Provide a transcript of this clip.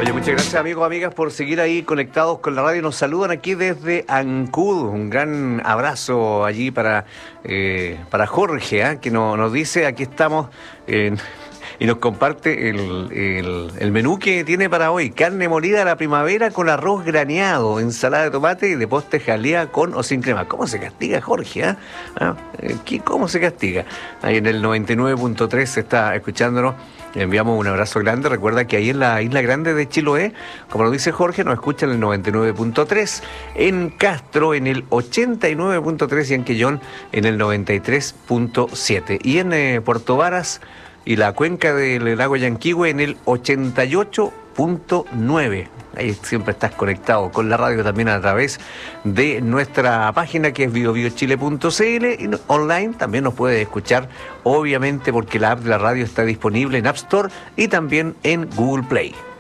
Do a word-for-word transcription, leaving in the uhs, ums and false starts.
Oye, muchas gracias amigos, amigas, por seguir ahí conectados con la radio. Nos saludan aquí desde Ancud. Un gran abrazo allí para, eh, para Jorge, ¿eh? que no, nos dice, aquí estamos, eh, y nos comparte el, el, el menú que tiene para hoy. Carne molida a la primavera con arroz graneado, ensalada de tomate y de postre jalea con o sin crema. ¿Cómo se castiga, Jorge? ¿eh? ¿Ah? ¿Cómo se castiga? Ahí en el noventa y nueve punto tres se está escuchándonos. Le enviamos un abrazo grande. Recuerda que ahí en la Isla Grande de Chiloé, como lo dice Jorge, nos escuchan en el noventa y nueve punto tres, en Castro en el ochenta y nueve punto tres y en Quellón en el noventa y tres punto siete. Y en eh, Puerto Varas y la cuenca del lago Yanquihue en el ochenta y ocho punto nueve. Ahí siempre estás conectado con la radio también a través de nuestra página que es bio bio chile punto c l y online también nos puedes escuchar, obviamente porque la app de la radio está disponible en App Store y también en Google Play.